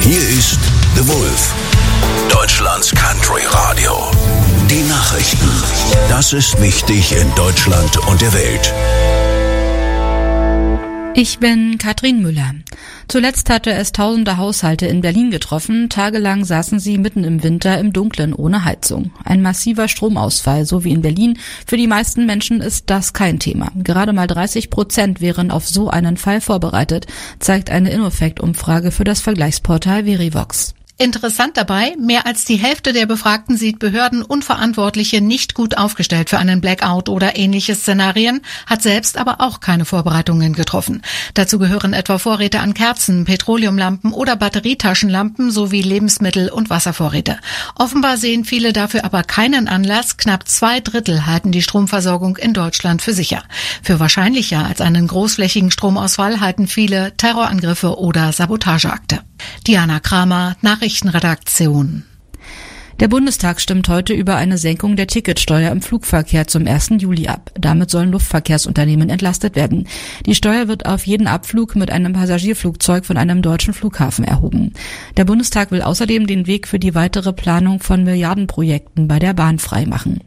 Hier ist The Wolf, Deutschlands Country Radio. Die Nachrichten. Das ist wichtig in Deutschland und der Welt. Ich bin Katrin Müller. Zuletzt hatte es tausende Haushalte in Berlin getroffen. Tagelang saßen sie mitten im Winter im Dunkeln ohne Heizung. Ein massiver Stromausfall, so wie in Berlin. Für die meisten Menschen ist das kein Thema. Gerade mal 30% wären auf so einen Fall vorbereitet, zeigt eine Innofect-Umfrage für das Vergleichsportal Verivox. Interessant dabei, mehr als die Hälfte der Befragten sieht Behörden und Verantwortliche nicht gut aufgestellt für einen Blackout oder ähnliche Szenarien, hat selbst aber auch keine Vorbereitungen getroffen. Dazu gehören etwa Vorräte an Kerzen, Petroleumlampen oder Batterietaschenlampen sowie Lebensmittel- und Wasservorräte. Offenbar sehen viele dafür aber keinen Anlass. Knapp 2/3 halten die Stromversorgung in Deutschland für sicher. Für wahrscheinlicher als einen großflächigen Stromausfall halten viele Terrorangriffe oder Sabotageakte. Diana Kramer, Nachrichtenredaktion. Der Bundestag stimmt heute über eine Senkung der Ticketsteuer im Flugverkehr zum 1. Juli ab. Damit sollen Luftverkehrsunternehmen entlastet werden. Die Steuer wird auf jeden Abflug mit einem Passagierflugzeug von einem deutschen Flughafen erhoben. Der Bundestag will außerdem den Weg für die weitere Planung von Milliardenprojekten bei der Bahn freimachen.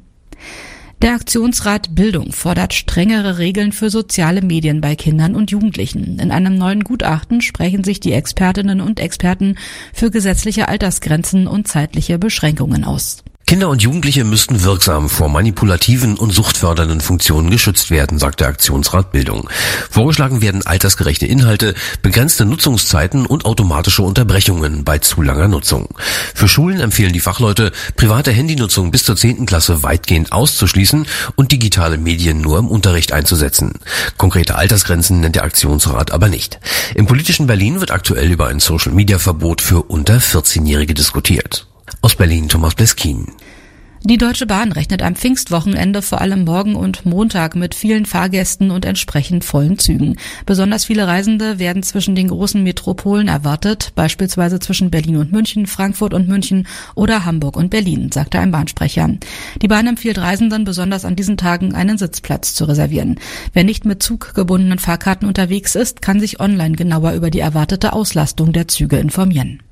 Der Aktionsrat Bildung fordert strengere Regeln für soziale Medien bei Kindern und Jugendlichen. In einem neuen Gutachten sprechen sich die Expertinnen und Experten für gesetzliche Altersgrenzen und zeitliche Beschränkungen aus. Kinder und Jugendliche müssten wirksam vor manipulativen und suchtfördernden Funktionen geschützt werden, sagt der Aktionsrat Bildung. Vorgeschlagen werden altersgerechte Inhalte, begrenzte Nutzungszeiten und automatische Unterbrechungen bei zu langer Nutzung. Für Schulen empfehlen die Fachleute, private Handynutzung bis zur 10. Klasse weitgehend auszuschließen und digitale Medien nur im Unterricht einzusetzen. Konkrete Altersgrenzen nennt der Aktionsrat aber nicht. Im politischen Berlin wird aktuell über ein Social-Media-Verbot für unter 14-Jährige diskutiert. Aus Berlin Thomas Bleskin. Die Deutsche Bahn rechnet am Pfingstwochenende vor allem morgen und Montag mit vielen Fahrgästen und entsprechend vollen Zügen. Besonders viele Reisende werden zwischen den großen Metropolen erwartet, beispielsweise zwischen Berlin und München, Frankfurt und München oder Hamburg und Berlin, sagte ein Bahnsprecher. Die Bahn empfiehlt Reisenden, besonders an diesen Tagen einen Sitzplatz zu reservieren. Wer nicht mit zuggebundenen Fahrkarten unterwegs ist, kann sich online genauer über die erwartete Auslastung der Züge informieren.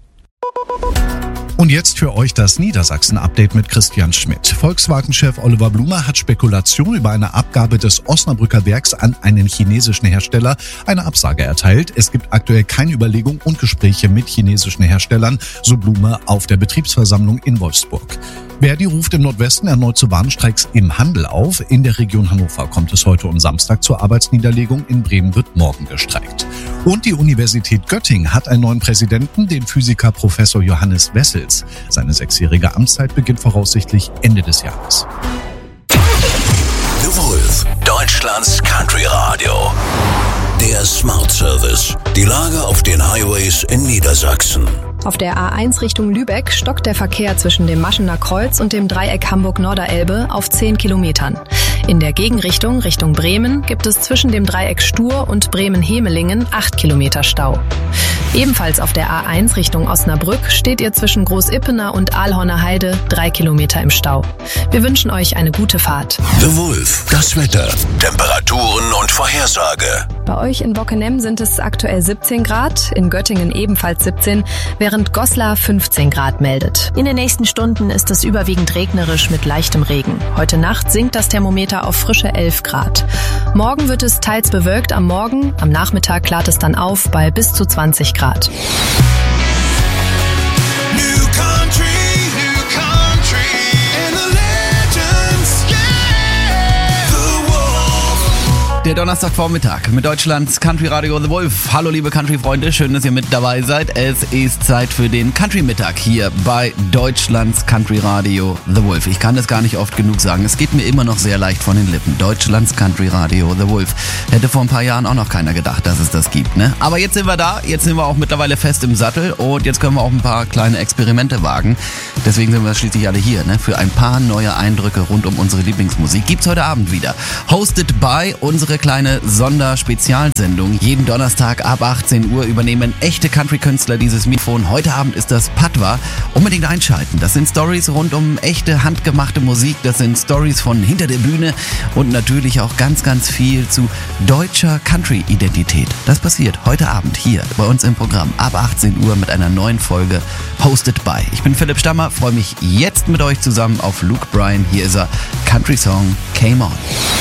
Und jetzt für euch das Niedersachsen-Update mit Christian Schmidt. Volkswagen-Chef Oliver Blume hat Spekulation über eine Abgabe des Osnabrücker Werks an einen chinesischen Hersteller eine Absage erteilt. Es gibt aktuell keine Überlegung und Gespräche mit chinesischen Herstellern, so Blume auf der Betriebsversammlung in Wolfsburg. Verdi ruft im Nordwesten erneut zu Warnstreiks im Handel auf. In der Region Hannover kommt es heute und Samstag zur Arbeitsniederlegung. In Bremen wird morgen gestreikt. Und die Universität Göttingen hat einen neuen Präsidenten, den Physiker Professor Johannes Wessels. Seine 6-jährige Amtszeit beginnt voraussichtlich Ende des Jahres. The Wolf, Deutschlands Country Radio. Der Smart Service. Die Lage auf den Highways in Niedersachsen. Auf der A1 Richtung Lübeck stockt der Verkehr zwischen dem Maschener Kreuz und dem Dreieck Hamburg-Norderelbe auf 10 Kilometern. In der Gegenrichtung Richtung Bremen gibt es zwischen dem Dreieck Stur und Bremen-Hemelingen 8 Kilometer Stau. Ebenfalls auf der A1 Richtung Osnabrück steht ihr zwischen Großippener und Aalhorner Heide 3 Kilometer im Stau. Wir wünschen euch eine gute Fahrt. The Wolf, das Wetter, Temperaturen und Vorhersage. Bei euch in Bockenem sind es aktuell 17 Grad, in Göttingen ebenfalls 17, während Goslar 15 Grad meldet. In den nächsten Stunden ist es überwiegend regnerisch mit leichtem Regen. Heute Nacht sinkt das Thermometer auf frische 11 Grad. Morgen wird es teils bewölkt am Morgen, am Nachmittag klart es dann auf bei bis zu 20 Grad. Der Donnerstagvormittag mit Deutschlands Country Radio The Wolf. Hallo liebe Country-Freunde, schön, dass ihr mit dabei seid. Es ist Zeit für den Country-Mittag hier bei Deutschlands Country Radio The Wolf. Ich kann das gar nicht oft genug sagen. Es geht mir immer noch sehr leicht von den Lippen. Deutschlands Country Radio The Wolf. Hätte vor ein paar Jahren auch noch keiner gedacht, dass es das gibt, ne? Aber jetzt sind wir da, jetzt sind wir auch mittlerweile fest im Sattel und jetzt können wir auch ein paar kleine Experimente wagen. Deswegen sind wir schließlich alle hier, ne? Für ein paar neue Eindrücke rund um unsere Lieblingsmusik. Gibt's heute Abend wieder. Hosted by unsere kleine Sonderspezialsendung. Jeden Donnerstag ab 18 Uhr übernehmen echte Country-Künstler dieses Mikrofon. Heute Abend ist das Patwa. Unbedingt einschalten. Das sind Stories rund um echte handgemachte Musik. Das sind Stories von hinter der Bühne und natürlich auch ganz, ganz viel zu deutscher Country-Identität. Das passiert heute Abend hier bei uns im Programm ab 18 Uhr mit einer neuen Folge Hosted by. Ich bin Philipp Stammer, freue mich jetzt mit euch zusammen auf Luke Bryan. Hier ist er, Country Song Came On.